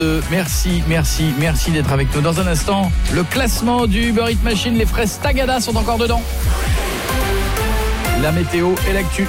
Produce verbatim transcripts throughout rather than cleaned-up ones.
Euh, merci, merci, merci d'être avec nous. Dans un instant, le classement du Uber Eats Machine, les fraises Tagada sont encore dedans. La météo et l'actu.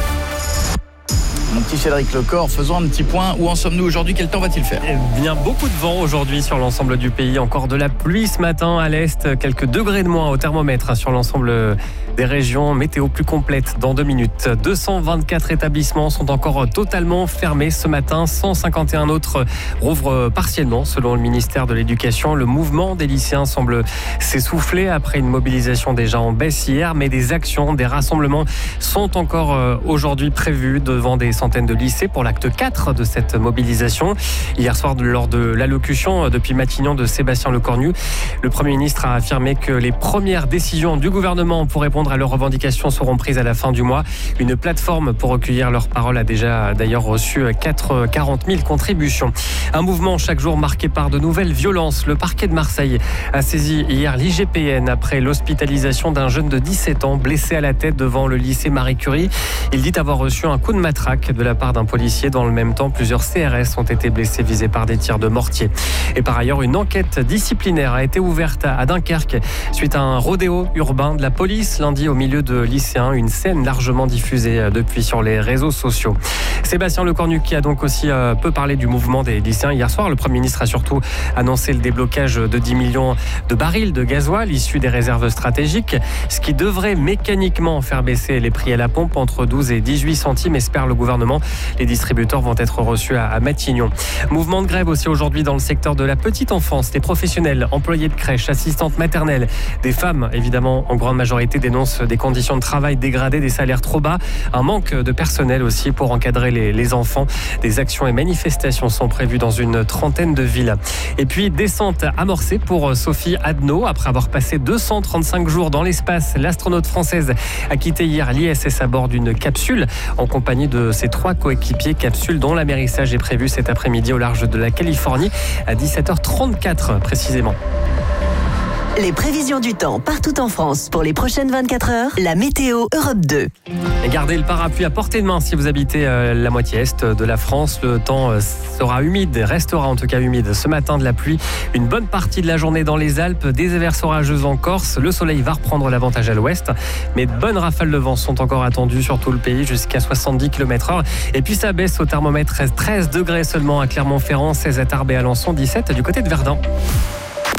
Mon petit Cédric Lecor, faisons un petit point. Où en sommes-nous aujourd'hui? Quel temps va-t-il faire? Eh bien, beaucoup de vent aujourd'hui sur l'ensemble du pays. Encore de la pluie ce matin à l'est. Quelques degrés de moins au thermomètre sur l'ensemble des régions. Météo plus complète dans deux minutes. deux cent vingt-quatre établissements sont encore totalement fermés ce matin. cent cinquante et un autres rouvrent partiellement selon le ministère de l'Éducation. Le mouvement des lycéens semble s'essouffler après une mobilisation déjà en baisse hier. Mais des actions, des rassemblements sont encore aujourd'hui prévus devant des centaines de lycées pour l'acte quatre de cette mobilisation. Hier soir, lors de l'allocution depuis Matignon de Sébastien Lecornu, le Premier ministre a affirmé que les premières décisions du gouvernement pour répondre à leurs revendications seront prises à la fin du mois. Une plateforme pour recueillir leurs paroles a déjà d'ailleurs reçu quarante mille contributions. Un mouvement chaque jour marqué par de nouvelles violences. Le parquet de Marseille a saisi hier l'I G P N après l'hospitalisation d'un jeune de dix-sept ans blessé à la tête devant le lycée Marie Curie. Il dit avoir reçu un coup de matraque de la part d'un policier. Dans le même temps, plusieurs C R S ont été blessés, visés par des tirs de mortier. Et par ailleurs, une enquête disciplinaire a été ouverte à Dunkerque suite à un rodéo urbain de la police lundi au milieu de lycéens. Une scène largement diffusée depuis sur les réseaux sociaux. Sébastien Lecornu qui a donc aussi euh, peu parlé du mouvement des lycéens hier soir. Le Premier ministre a surtout annoncé le déblocage de dix millions de barils de gasoil issus des réserves stratégiques, ce qui devrait mécaniquement faire baisser les prix à la pompe entre douze et dix-huit centimes, espère le gouvernement. Les distributeurs vont être reçus à Matignon. Mouvement de grève aussi aujourd'hui dans le secteur de la petite enfance. Les professionnels, employés de crèche, assistantes maternelles, des femmes évidemment en grande majorité dénoncent des conditions de travail dégradées, des salaires trop bas, un manque de personnel aussi pour encadrer les, les enfants. Des actions et manifestations sont prévues dans une trentaine de villes. Et puis descente amorcée pour Sophie Adno. Après avoir passé deux cent trente-cinq jours dans l'espace, l'astronaute française a quitté hier l'I S S à bord d'une capsule en compagnie de ses trois coéquipiers. Capsule dont l'amérissage est prévu cet après-midi au large de la Californie à dix-sept heures trente-quatre précisément. Les prévisions du temps partout en France pour les prochaines vingt-quatre heures. La météo Europe deux. Et gardez le parapluie à portée de main si vous habitez euh, la moitié est de la France. Le temps euh, sera humide, restera en tout cas humide. Ce matin, de la pluie, une bonne partie de la journée dans les Alpes, des averses orageuses en Corse. Le soleil va reprendre l'avantage à l'ouest, mais de bonnes rafales de vent sont encore attendues sur tout le pays jusqu'à soixante-dix kilomètres heure. Et puis ça baisse au thermomètre, treize degrés seulement à Clermont-Ferrand, seize à Tarbes et Alençon, dix-sept du côté de Verdun.